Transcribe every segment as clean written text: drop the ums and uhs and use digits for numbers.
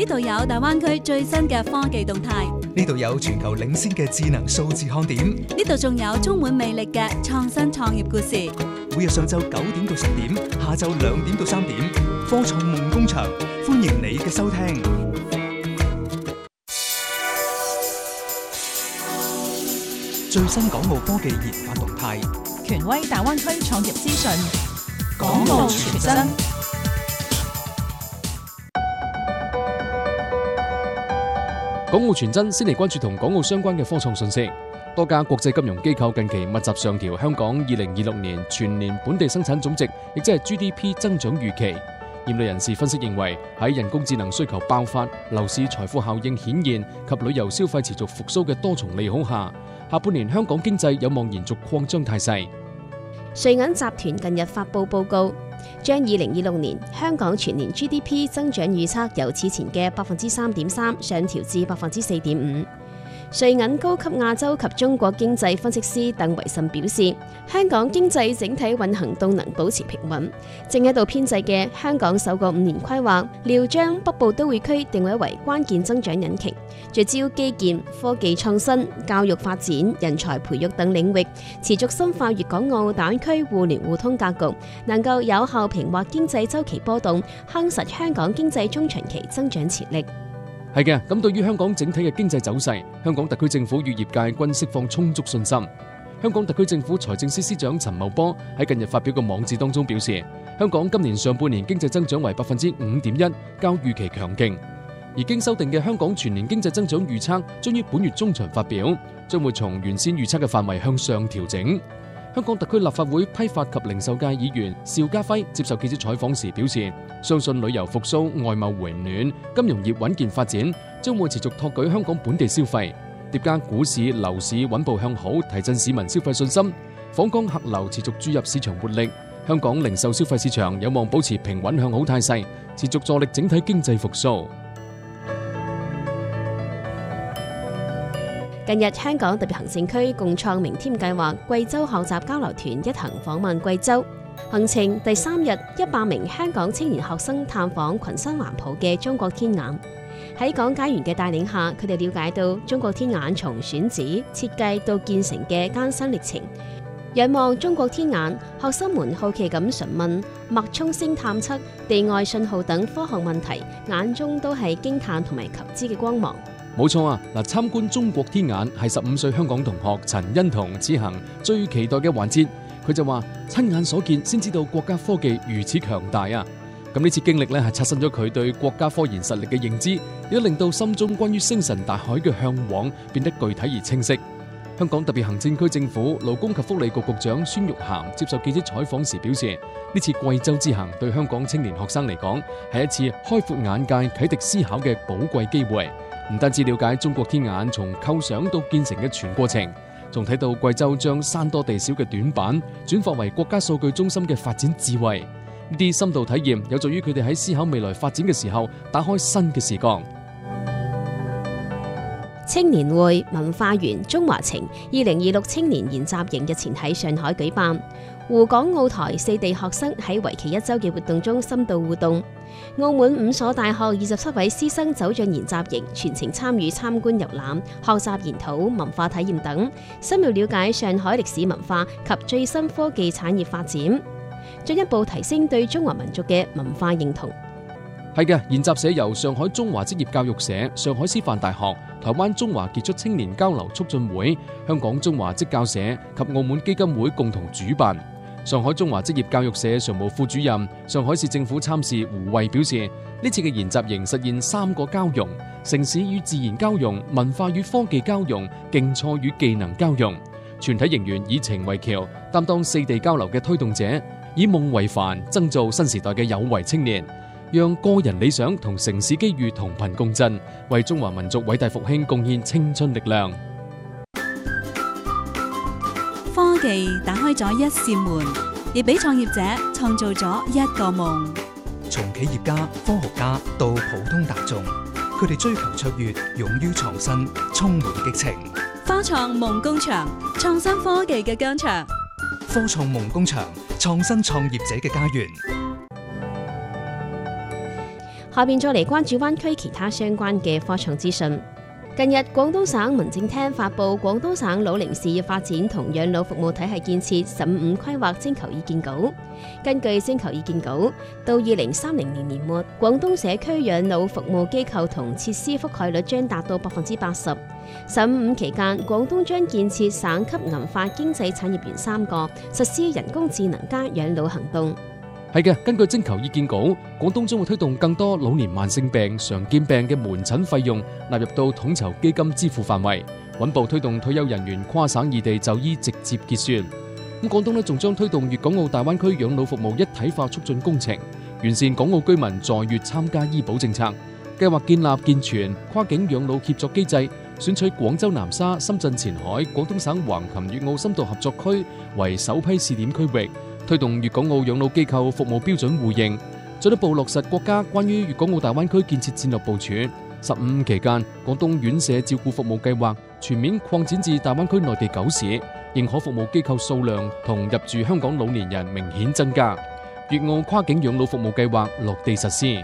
呢度有大灣區最新嘅科技動態， 呢度有全球領先嘅智能數字看點， 呢度仲有充滿魅力嘅創新創業故事。 每日上晝9點到10點，下晝2點到3點，科創夢工場，歡迎你嘅收聽。最新港澳科技研發動態， 權威大灣區創業資訊，港澳全真。 港澳全真先嚟關注同港澳相關嘅科創信息。多家國際金融機構近期密集上調香港2026年全年本地生產總值，亦即係 GDP 增長預期。業內人士分析認為，喺人工智能需求爆發、樓市財富效應顯現及旅遊消費持續復甦嘅多重利好下，下半年香港經濟有望延續擴張態勢。 瑞銀集團近日發布報告，將2026年香港全年 GDP 增長預測由此前嘅 3.3% 上調至 4.5%。瑞銀高級亞洲及中國經濟分析師鄧維信表示，香港經濟整體運行動能保持平穩，正喺度編製嘅香港首個5年規劃，料將北部都會區定位為關鍵增長引擎，聚焦基建、科技創新、教育發展、人才培育等領域，持續深化粵港澳大灣區互聯互通格局，能夠有效平滑經濟周期波動，夯實香港經濟中長期增長潛力。 係嘅，咁對於香港整體嘅經濟走勢，香港特區政府與業界均釋放充足信心。香港特區政府財政司司長陳茂波喺近日發表嘅網誌當中表示，香港今年上半年經濟增長為 5.1%， 較預期強勁。而經修訂嘅香港全年經濟增長預測將於本月中旬發表，將會從原先預測嘅範圍向上調整。香港特區立法會批發及零售界議員邵家輝接受記者採訪時表示，相信旅遊復甦、外貿回暖、金融業穩健發展，將會持續托舉香港本地消費，疊加股市、樓市穩步向好，提振市民消費信心，訪港客流持續注入市場活力，香港零售消費市場有望保持平穩向好態勢，持續助力整體經濟復甦。 近日，香港特別行政區共創明天計劃貴州學習交流團一行訪問貴州，行程第3日，100名香港青年學生探訪群山環抱嘅中國天眼。喺講解員嘅帶領下，佢哋了解到中國天眼從選址、設計到建成嘅艱辛歷程。仰望中國天眼，學生們好奇咁詢問脈衝星探測、地外信號等科學問題，眼中都係驚嘆同埋求知嘅光芒。 冇錯啊！嗱，參觀中國天眼係15歲香港同學陳欣彤此行最期待嘅環節。佢就話親眼所見先知道國家科技如此強大啊！咁呢次經歷咧係刷新咗佢對國家科研實力嘅認知，亦都令到心中關於星辰大海嘅向往變得具體而清晰。香港特別行政區政府勞工及福利局局長孫玉菡接受記者採訪時表示，呢次貴州之行對香港青年學生嚟講係一次開闊眼界、啟迪思考嘅寶貴機會。唔單止了解中國天眼從構想到建成嘅全過程，仲睇到貴州將山多地少嘅短板轉化為國家數據中心嘅發展智慧。呢啲深度體驗有助於佢哋喺思考未來發展嘅時候打開新嘅視角。 青年會文化園中華情2026青年研習營日前喺上海舉辦，滬港澳台4地學生喺為期1週嘅活動中深度互動。澳門5所大學27位師生走進研習營，全程參與參觀遊覽、學習研討、文化體驗等，深入了解上海歷史文化及最新科技產業發展，進一步提升對中華民族嘅文化認同。 係嘅，研習社由上海中華職業教育社、上海師範大學、台灣中華傑出青年交流促進會、香港中華職教社及澳門基金會共同主辦。上海中華職業教育社常務副主任、上海市政府參事胡慧表示，呢次嘅研習營實現3個交融：城市與自然交融、文化與科技交融、競賽與技能交融。全體營員以情為橋，擔當4地交流嘅推動者，以夢為帆，爭造新時代嘅有為青年，讓個人理想同城市機遇同頻共振，為中華民族偉大復興貢獻青春力量。 科技打開咗一扇門，亦俾創業者創造咗一個夢。 從企業家、科學家到普通大眾，佢哋追求卓越，勇於創新，充滿激情。 科創夢工場，創新科技嘅疆場。 科創夢工場，創新創業者嘅家園。 下邊再嚟關注灣區其他相關嘅科創資訊。近日，廣東省民政廳發布《廣東省老齡事業發展同養老服務體系建設15規劃徵求意見稿》。根據徵求意見稿，到2030年年末，廣東社區養老服務機構同設施覆蓋率將達到80%。15期間，廣東將建設省級銀發經濟產業園3個，實施人工智能加養老行動。 係嘅，根據徵求意見稿，廣東將會推動更多老年慢性病、常見病嘅門診費用納入到統籌基金支付範圍，穩步推動退休人員跨省異地就醫直接結算。咁廣東仲將推動粵港澳大灣區養老服務一體化促進工程，完善港澳居民在粵參加醫保政策，計劃建立健全跨境養老協作機制，選取廣州南沙、深圳前海、廣東省橫琴粵澳深度合作區為首批試點區域，推動粵港澳養老機構服務標準互認，進一步落實國家關於粵港澳大灣區建設戰略部署。15期間，廣東院舍照顧服務計劃全面擴展至大灣區內地9市，認可服務機構數量同入住香港老年人明顯增加，粵澳跨境養老服務計劃落地實施。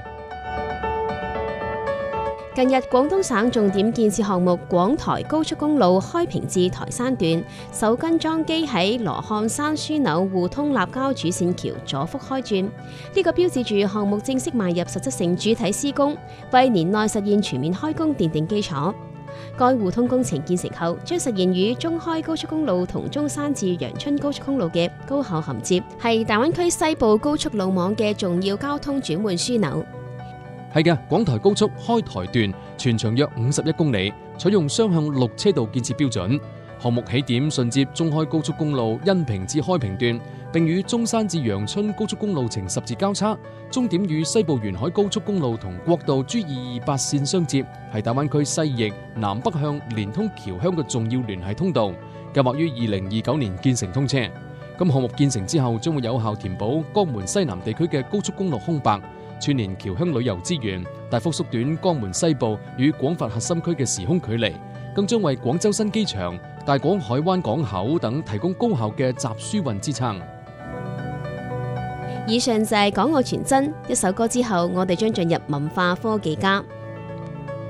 近日，廣東省重點建設項目廣台高速公路開平至台山段首根裝機喺羅漢山樞紐互通立交主線橋左幅開鑽，呢個標誌住項目正式邁入實質性主體施工，為年內實現全面開工奠定基礎。該互通工程建成後，將實現與中開高速公路同中山至陽春高速公路嘅高效銜接，係大灣區西部高速路網嘅重要交通轉換樞紐。 係嘅，廣台高速開台段全長約51公里，採用雙向6車道建設標準。項目起點順接中開高速公路恩平至開平段，並與中山至陽春高速公路呈十字交叉，終點與西部沿海高速公路同國道 G228 線相接，係大灣區西翼南北向連通僑鄉嘅重要聯繫通道。計劃於2029年建成通車。咁項目建成之後，將會有效填補江門西南地區嘅高速公路空白，串連僑鄉旅遊資源，大幅縮短江門西部與廣佛核心區嘅時空距離，更將為廣州新機場、大廣海灣港口等提供高效嘅集輸運支撐。 以上就係港澳傳真，一首歌之後，我哋將進入文化科技家。